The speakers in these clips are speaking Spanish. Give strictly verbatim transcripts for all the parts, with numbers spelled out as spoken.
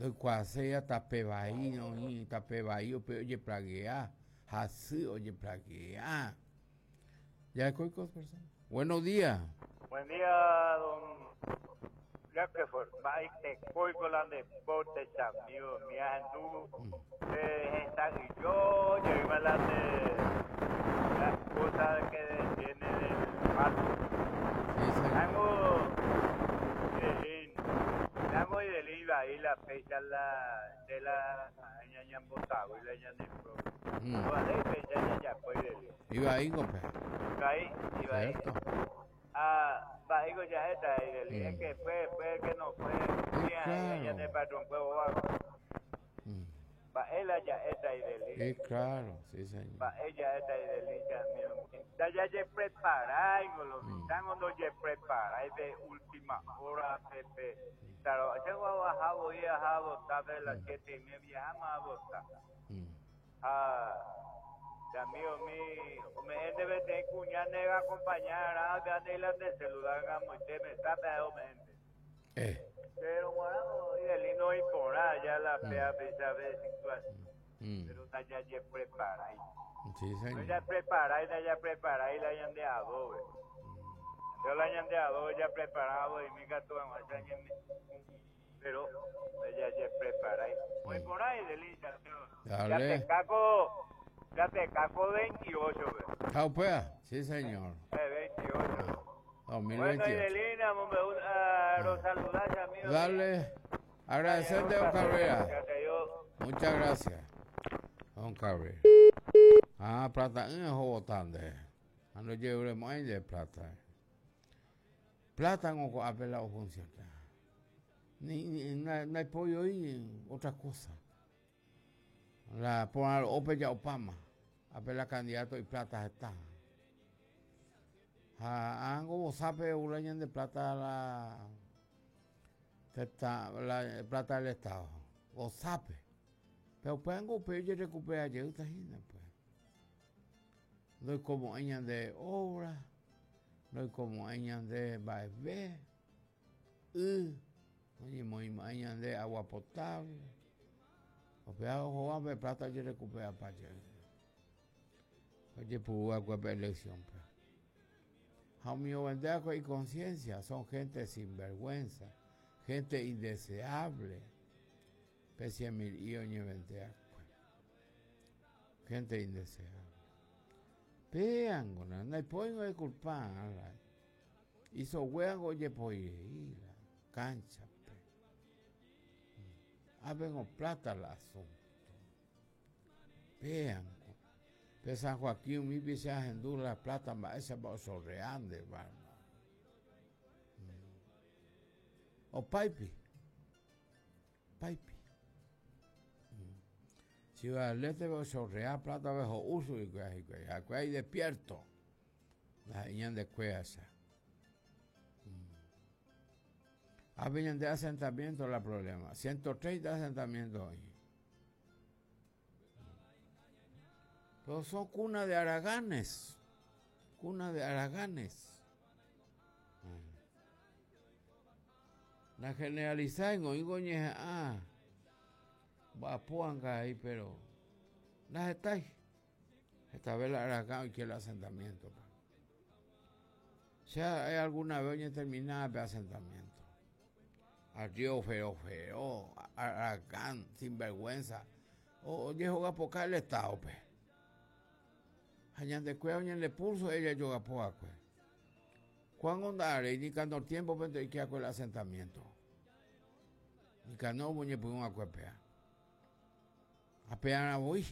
quase ya tapebaí, no, y tapebaí, oye, plaguea, así, oye, plaguea. Ya, ¿cuál cosa? Buenos días. Buen día, don. Ya que fue, Maite, Coicolan de Bote, amigo, mi andu, eh, está, y yo, yo iba a hablar de las cosas que tiene del mato. Tango, de Tango y del Iba, y la fecha la, de la, ñaña Botago, y la ñaña Pro. Vale, fecha ya fue del Iba ahí, compa. Iba ahí, iba ahí. Ah, va, digo ya esta, y el, es que fue, fue que no fue, mía, claro. ella de patrón fue bobago. Va, ella ya esta y del Sí, claro, sí, señor. va, ella esta y del ya, mira, ya ya prepara, y lo están no ya prepara, y de última hora, Pepe. Claro, yo voy a bajar, voy a bajar a votar de las siete y media, vamos a votar. Ah, amigo mío, me debe tener cuñada nega acompañar a Daniela de celular, y te me está pedo, mente. Eh. Pero bueno, y el no impora ya la fea pesa de situación. Pero está ya ya prepara. Sí, señor. Ya prepara, ya ya prepara, y la hayan de adobe. Yo la hayan de adobe ya preparado, y mi gato pero ya ya prepara. Muy por ahí, delita. Ya te cago. Ya te caco veintiocho, güey. ¿Caupea? Sí, señor. Eh, veintiocho. dos mil veintiocho. Bueno, Idelina, uh, los saludas, amigo. Dale. Agradecerte, don Cabrera. Muchas gracias, don Cabrera. Ah, plata, en el botante. Cuando llevemos ahí de plata. Plata no ha pelado función. Ni, ni, no hay pollo ahí, otra cosa. La poner Ope ya Opama. A ver la candidato y plata está. Ango bosape ulañan de plata la, teta, la plata del Estado. Bosape. Pero pues ango pero yo recuperé ayer esta gente pues. No es como añan de obra, no es como añan de baebe, y oye muy añan de agua potable. O sea, jugar de plata yo recuperé para ayer. Oye, pues agua para elección pues. A mi vendea y conciencia son gente sin vergüenza, gente indeseable, especialmente y oñe vendea gente indeseable. Vean, no hay pollo de culpar, hizo huevo oye pollo la cancha, habemos plata el asunto. Vean. De San Joaquín, mi visa en dura la plata, esa va sorreando, hermano. O Paipi. Paipi. Si va al este va a sorrear plata bajo uso y que hay despierto. La niña de cuesa. Habían de asentamiento la problema. ciento treinta asentamientos hoy. Pero son cunas de haraganes, cunas de haraganes. La generalizada en Oigoñez, ah, va puanga ahí, pero las estáis. Esta vez la haragán y que el asentamiento. O sea, hay alguna vez terminada de asentamiento. Arrió feo, feo, haragán, sinvergüenza. Oye, juega poca el Estado, pues. Allá de cueva, allá le pulso, ella yoga poa, pues. Cuando andare, indicando el tiempo, pero hay que hacer el asentamiento. Y que no voy a poner una cuepea. A pear a voy.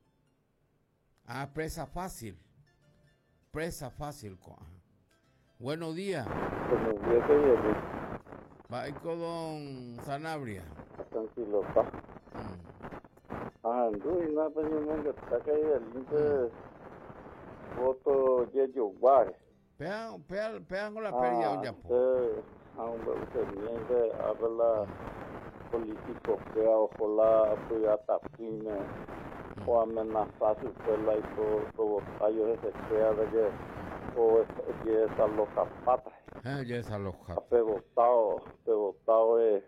A presa fácil. Presa fácil. Buenos días. Buenos días, señor. Va con don Sanabria. Tranquilo, pa. Ah, no, y nada, pues, que está caído el link voto Yeyo Guare. Pean, pean, pean con la pérdida ya po. Aún usted que habla político que ojalá pueda tapine o amenazar su puebla y todo todo fallo de se crea de que o es a los zapatos. Eh, ya es a los zapatos. Pegotado, pegotado es